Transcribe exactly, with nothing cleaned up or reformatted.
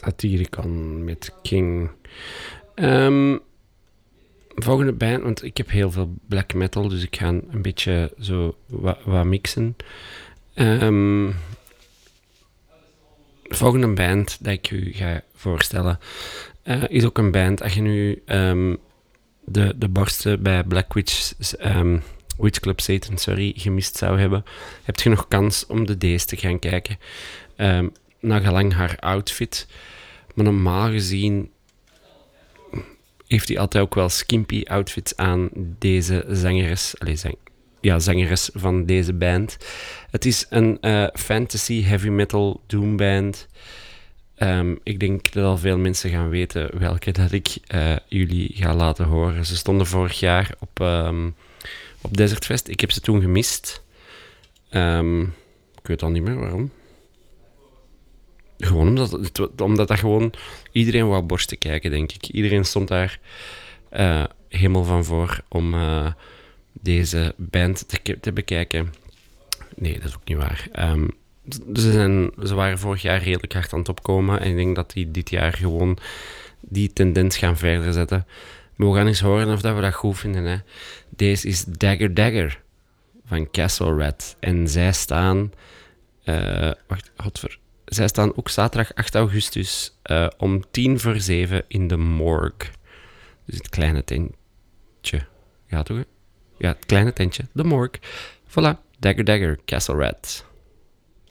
Satyricon met King. Um, volgende band, want ik heb heel veel black metal, dus ik ga een beetje zo wat, wat mixen. Um, volgende band dat ik u ga voorstellen uh, is ook een band. Als je nu um, de, de borsten bij Black Witch, um, Witch Club Satan sorry, gemist zou hebben, heb je nog kans om de D's te gaan kijken. Um, naar gelang haar outfit. Maar normaal gezien heeft hij altijd ook wel skimpy outfits aan, deze zangeres. Allez, zang, ja, zangeres van deze band. Het is een uh, fantasy heavy metal doom band. Um, ik denk dat al veel mensen gaan weten welke dat ik uh, jullie ga laten horen. Ze stonden vorig jaar op, um, op Desert Fest. Ik heb ze toen gemist. Um, ik weet al niet meer waarom. Gewoon omdat, het, omdat dat gewoon... Iedereen wou borsten kijken, denk ik. Iedereen stond daar uh, helemaal van voor om uh, deze band te, te bekijken. Nee, dat is ook niet waar. Um, ze, zijn, ze waren vorig jaar redelijk hard aan het opkomen. En ik denk dat die dit jaar gewoon die tendens gaan verder zetten. Maar we gaan eens horen of dat we dat goed vinden. Hè. Deze is Dagger Dagger van Castle Rat. En zij staan... Uh, wacht, godver... Zij staan ook zaterdag acht augustus uh, om tien voor zeven in de morgue. Dus het kleine tentje. Ja, toch? Ja, het kleine tentje. De morgue. Voilà. Dagger Dagger, Castle Rat.